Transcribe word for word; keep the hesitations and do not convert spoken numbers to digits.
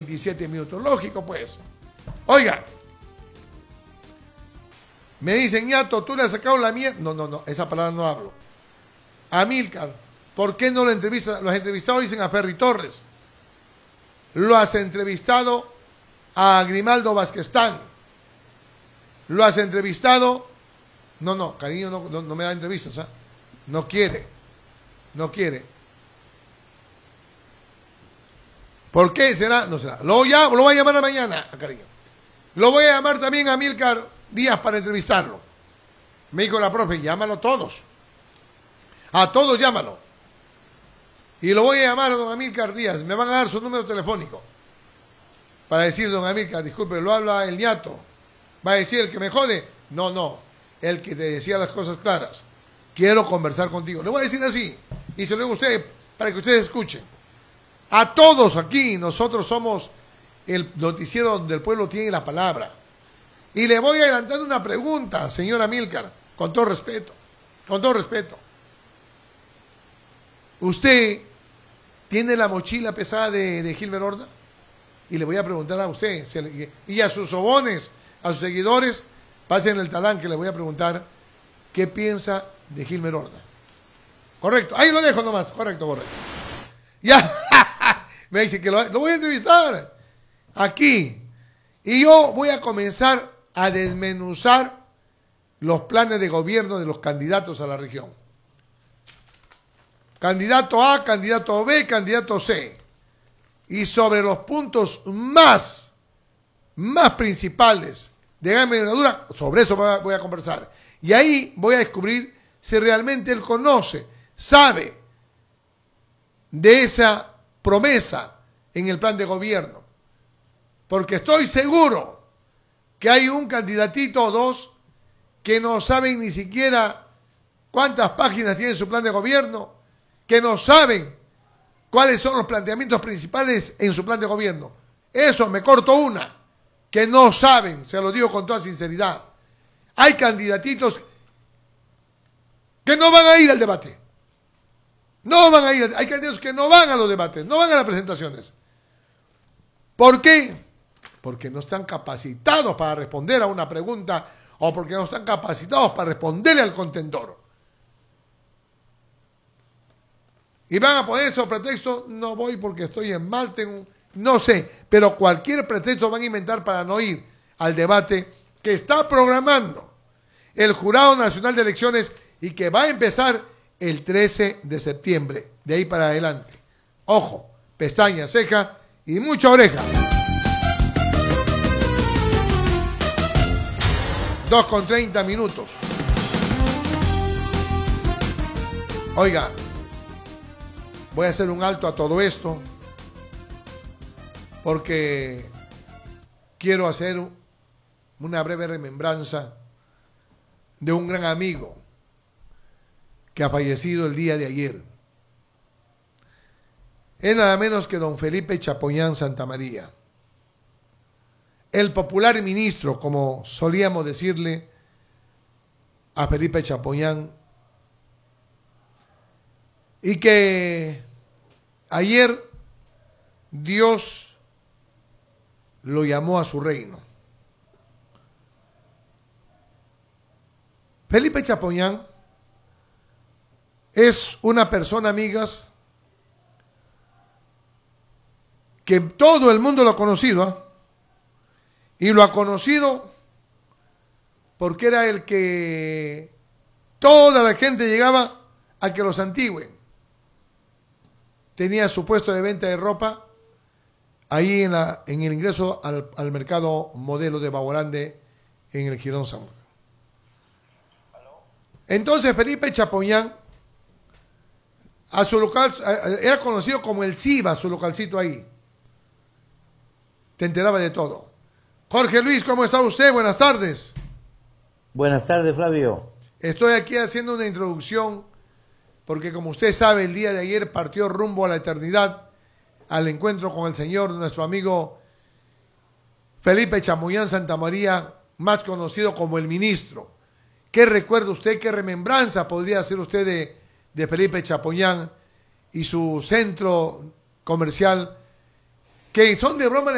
veintisiete minutos. Lógico, pues. Oiga, me dicen, ñato, tú le has sacado la mierda. No, no, no, esa palabra no hablo. Amílcar, ¿por qué no lo entrevistas? Los entrevistados dicen a Ferry Torres. Lo has entrevistado a Grimaldo Vázqueztán. Lo has entrevistado. No, no, cariño no, no, no me da entrevistas, ¿eh? No quiere. No quiere. ¿Por qué será? No será. Lo, ya, lo voy a llamar mañana, cariño. Lo voy a llamar también a Amílcar Díaz para entrevistarlo. Me dijo la profe, llámalo a todos. A todos llámalo. Y lo voy a llamar a don Amílcar Díaz. Me van a dar su número telefónico. Para decir, don Amílcar, disculpe, lo habla el ñato. Va a decir, el que me jode. No, no. El que te decía las cosas claras. Quiero conversar contigo. Le voy a decir así. Y se lo digo a usted para que ustedes escuchen. A todos aquí, nosotros somos el noticiero donde el pueblo tiene la palabra. Y le voy adelantando una pregunta, señora Amílcar, con todo respeto, con todo respeto. ¿Usted tiene la mochila pesada de, de Gilbert Horda? Y le voy a preguntar a usted, y a sus sobones, a sus seguidores, pasen el talán que le voy a preguntar qué piensa de Gilbert Horda. Correcto, ahí lo dejo nomás, correcto, correcto. Ya, me dice que lo, lo voy a entrevistar aquí. Y yo voy a comenzar a desmenuzar los planes de gobierno de los candidatos a la región. Candidato A, candidato B, candidato C. Y sobre los puntos más, más principales de Gama y Herradura, sobre eso voy a, voy a conversar. Y ahí voy a descubrir si realmente él conoce, sabe de esa promesa en el plan de gobierno. Porque estoy seguro que hay un candidatito o dos que no saben ni siquiera cuántas páginas tiene su plan de gobierno, que no saben cuáles son los planteamientos principales en su plan de gobierno. Eso me corto una, que no saben, se lo digo con toda sinceridad. Hay candidatitos que no van a ir al debate. No van a ir, hay candidatos que no van a los debates, no van a las presentaciones. ¿Por qué? Porque no están capacitados para responder a una pregunta o porque no están capacitados para responderle al contendor. Y van a poner esos pretextos, no voy porque estoy en mal, tengo, no sé, pero cualquier pretexto van a inventar para no ir al debate que está programando el Jurado Nacional de Elecciones y que va a empezar el trece de septiembre, de ahí para adelante. Ojo, pestaña, ceja y mucha oreja. dos con treinta minutos. Oiga, voy a hacer un alto a todo esto porque quiero hacer una breve remembranza de un gran amigo que ha fallecido el día de ayer. Es nada menos que don Felipe Chapoñán Santamaría, el popular ministro, como solíamos decirle a Felipe Chapoñán, y que ayer Dios lo llamó a su reino. Felipe Chapoñán es una persona, amigas, que todo el mundo lo ha conocido, ¿eh? Y lo ha conocido porque era el que toda la gente llegaba a que lo santigüen. Tenía su puesto de venta de ropa ahí en, la, en el ingreso al, al mercado modelo de Baborande en el Girón Zamora. Entonces Felipe Chapoñán, a su local, era conocido como el Ciba, su localcito ahí. Te enteraba de todo. Jorge Luis, ¿cómo está usted? Buenas tardes. Buenas tardes, Flavio. Estoy aquí haciendo una introducción porque, como usted sabe, el día de ayer partió rumbo a la eternidad al encuentro con el Señor nuestro amigo Felipe Chapoñán Santamaría, más conocido como el ministro. ¿Qué recuerda usted, qué remembranza podría hacer usted de, de Felipe Chapoñán y su centro comercial, que son de broma